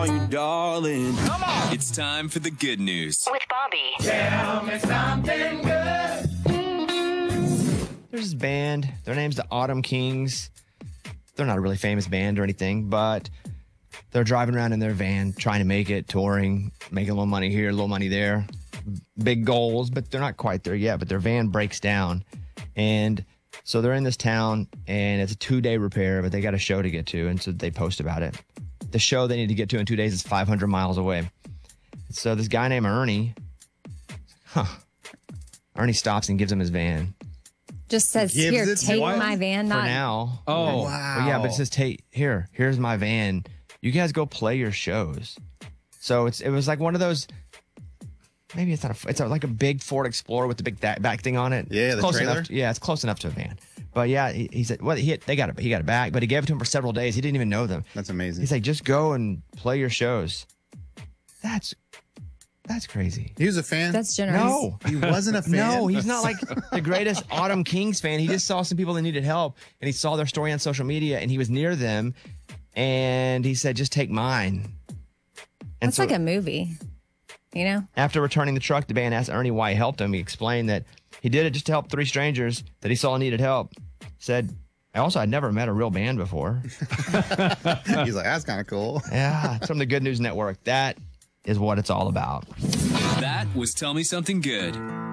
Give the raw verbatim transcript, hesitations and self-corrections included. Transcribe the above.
you, darling. Come on. It's time for the good news. With Bobby. Tell me something good. There's this band. Their name's the Autumn Kings. They're not a really famous band or anything, but they're driving around in their van trying to make it, touring, making a little money here, a little money there. Big goals, but they're not quite there yet. But their van breaks down. And so they're in this town, and it's a two-day repair, but they got a show to get to, and so they post about it. The show they need to get to in two days is five hundred miles away. So this guy named Ernie, huh, Ernie stops and gives him his van. Just says, Gives here, it to take him? my van. For Not now. Oh, Wow. Well, yeah, but it says, take, here, here's my van. You guys go play your shows. So it's it was like one of those, maybe it's not a, it's a, like a big Ford Explorer with the big that back thing on it. Yeah, It's the close trailer? enough to- yeah, it's close enough to a van. But yeah, he, he said, well, he they got it, he got it back, but he gave it to him for several days. He didn't even know them. That's amazing. He's like, just go and play your shows. That's that's crazy. He was a fan? That's generous. No, He wasn't a fan? no, he's not like the greatest Autumn Kings fan. He just saw some people that needed help, and he saw their story on social media, and he was near them, and he said, just take mine. And That's so like a movie, you know? after returning the truck, the band asked Ernie why he helped him. He explained that he did it just to help three strangers that he saw needed help. Said, I also had never met a real band before. He's like, that's kind of cool. Yeah, it's from the Good News Network. That is what it's all about. That was Tell Me Something Good.